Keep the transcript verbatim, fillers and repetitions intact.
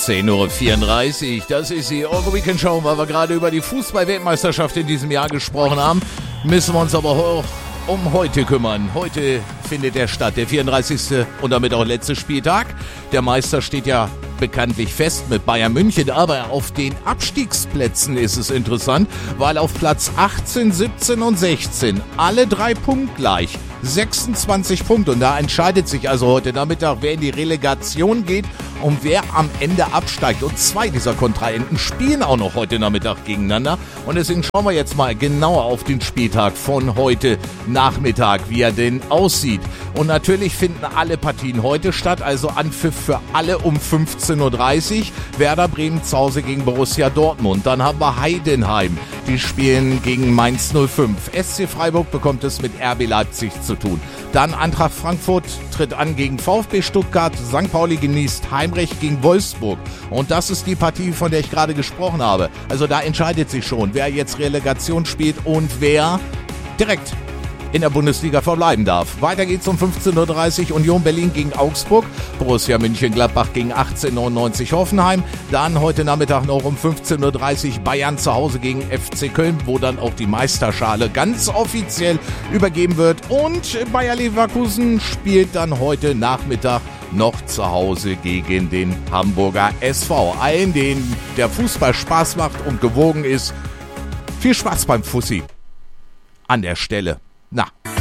zehn Uhr vierunddreißig, das ist die Euro Weekend Show, weil wir gerade über die Fußball-Weltmeisterschaft in diesem Jahr gesprochen haben, müssen wir uns aber auch um heute kümmern. Heute findet der statt, der vierunddreißigste und damit auch letzte Spieltag. Der Meister steht ja bekanntlich fest mit Bayern München, aber auf den Abstiegsplätzen ist es interessant, weil auf Platz achtzehn, siebzehn und sechzehn alle drei punktgleich, sechsundzwanzig Punkte, und da entscheidet sich also heute Nachmittag, wer in die Relegation geht und wer am Ende absteigt, und zwei dieser Kontrahenten spielen auch noch heute Nachmittag gegeneinander, und deswegen schauen wir jetzt mal genauer auf den Spieltag von heute Nachmittag, wie er denn aussieht. Und natürlich finden alle Partien heute statt, also Anpfiff für alle um fünfzehn Uhr dreißig, Werder Bremen zu Hause gegen Borussia Dortmund. Dann haben wir Heidenheim, die spielen gegen Mainz null fünf. S C Freiburg bekommt es mit R B Leipzig zu tun. Dann Eintracht Frankfurt tritt an gegen VfB Stuttgart, Sankt Pauli genießt Heimrecht gegen Wolfsburg. Und das ist die Partie, von der ich gerade gesprochen habe. Also da entscheidet sich schon, wer jetzt Relegation spielt und wer direkt in der Bundesliga verbleiben darf. Weiter geht's um fünfzehn Uhr dreißig, Union Berlin gegen Augsburg, Borussia Mönchengladbach gegen achtzehn neunundneunzig Hoffenheim. Dann heute Nachmittag noch um fünfzehn Uhr dreißig Bayern zu Hause gegen F C Köln, wo dann auch die Meisterschale ganz offiziell übergeben wird. Und Bayer Leverkusen spielt dann heute Nachmittag noch zu Hause gegen den Hamburger S V. Allen, denen der Fußball Spaß macht und gewogen ist, viel Spaß beim Fussi an der Stelle. Na.